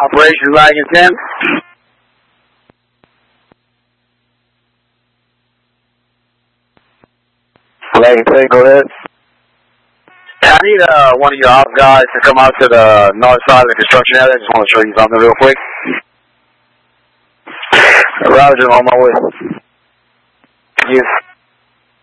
Operation Wagon 10. Wagon 10, go ahead. I need one of your ops guys to come out to the north side of the construction area. I just want to show you something real quick. Roger, on my way. Yes.